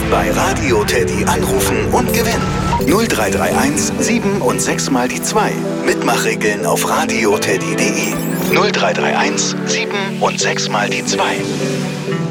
Bei Radio Teddy anrufen und gewinnen. 0331 7 und 6 mal die 2. Mitmachregeln auf radioteddy.de. 0331 7 und 6 mal die 2.